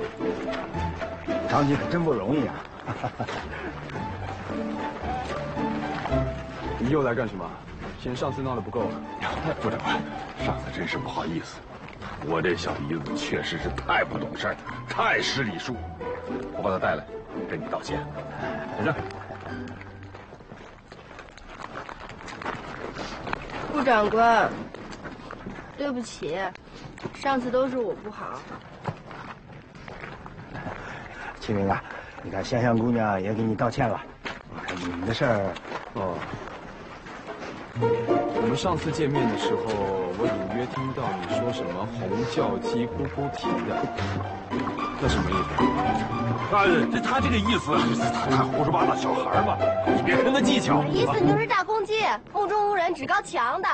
长姐可真不容易啊！ 你又来干什么？嫌上次闹得不够？ 部长官，上次真是不好意思，我这小姨子确实是太不懂事儿，太失礼数。我把她带来，跟你道歉。来这。 部长官，对不起，上次都是我不好。 清明啊，你看香香姑娘也给你道歉了，你们的事儿， 哦。我们上次见面的时候，我隐约听到你说什么红叫鸡咕咕啼的，那什么意思？ 他这个意思，他胡说八道，小孩嘛，你别跟他计较。 意思就是大公鸡，目中无人，趾高气扬的。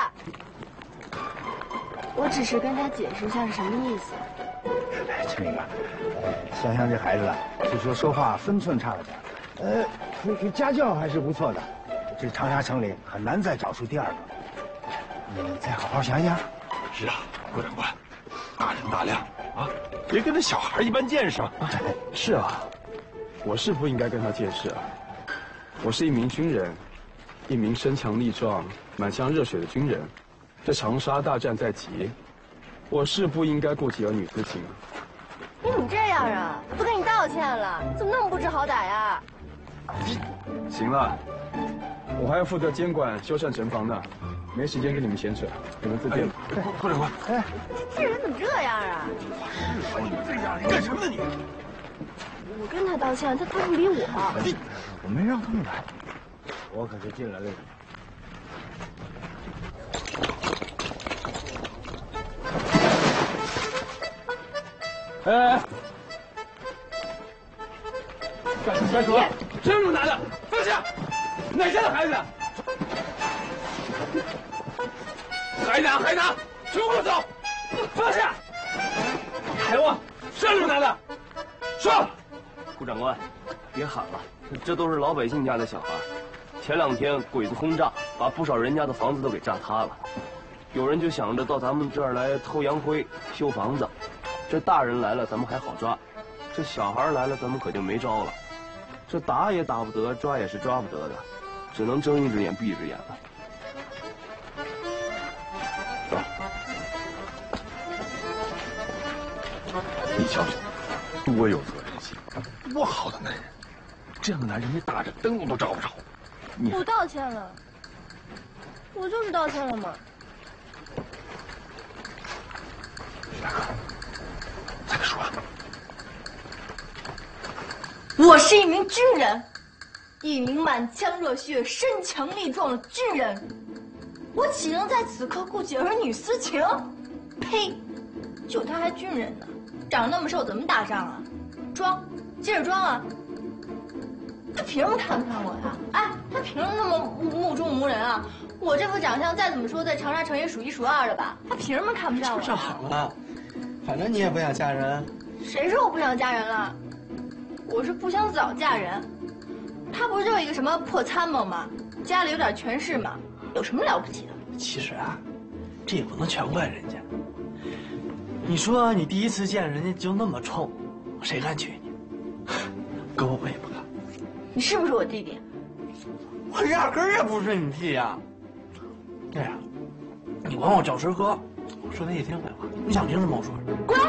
我只是跟他解释一下是什么意思。 清明啊，香香这孩子啊，就说话分寸差了点，这家教还是不错的。这长沙城里很难再找出第二个，你再好好想想。 是啊，顾长官，大人大量啊，别跟那小孩一般见识。 是啊，我是不应该跟他解释啊。我是一名军人，一名身强力壮、满腔热血的军人。这长沙大战在即，我是不应该顾及儿女私情。 你怎么这样啊？都跟你道歉了，怎么那么不知好歹呀？ 行了。我还要负责监管修缮城防呢，没时间跟你们闲扯，你们自见吧。 顾长官， 这人怎么这样啊？ 是说你这样，你干什么呢你？ 我跟他道歉，他不理我。 我没让他们来，我可是尽了力。 哎，干什么？这么拿的，放下！哪家的孩子？孩子，全部给我走！放下！还我，谁这么拿的？说！ 顾长官，别喊了，这都是老百姓家的小孩。前2天鬼子轰炸，把不少人家的房子都给炸塌了。有人就想着到咱们这儿来偷洋灰、修房子。这大人来了，咱们还好抓；这小孩来了，咱们可就没招了。这打也打不得，抓也是抓不得的。只能睁一只眼闭一只眼了。走， 你瞧瞧，多有责任心，多好的男人！这样的男人连大着灯笼都照不着。 我道歉了，我就是道歉了嘛。 大哥，再说。 我是一名军人。一名满腔热血、身强力壮的军人，我岂能在此刻顾及儿女私情？呸！就他还军人呢，长那么瘦，怎么打仗啊？装，接着装啊！他凭什么看不上我呀？哎，他凭什么那么目中无人啊？我这副长相再怎么说，在长沙城也数1数2的吧？他凭什么看不上我？ 正好了，反正你也不想嫁人。 谁说我不想嫁人了？我是不想早嫁人。他不是就一个什么破参谋吗？家里有点权势嘛，有什么了不起的？ 其实啊，这也不能全怪人家。你说你第一次见人家就那么冲，谁敢娶你？搁我也不敢。 你是不是我弟弟？ 我压根儿也不是你弟呀。哎呀，你管我叫师哥，我说那些听废话，你想听什么我说什么。 滚！